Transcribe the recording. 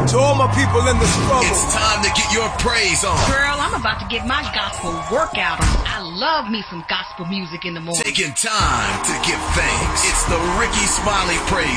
To all my people in the struggle. It's time to get your praise on. Girl, I'm about to get my gospel workout on. I love me some gospel music in the morning. Taking time to give thanks. It's the Rickey Smiley Praise